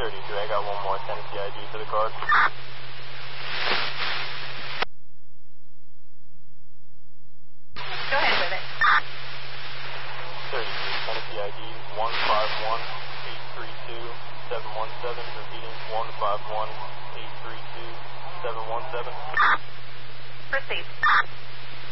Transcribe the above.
33, I got one more Tennessee ID for the card. 33, Tennessee ID 151-832-717, repeating 151-832-717. Proceed.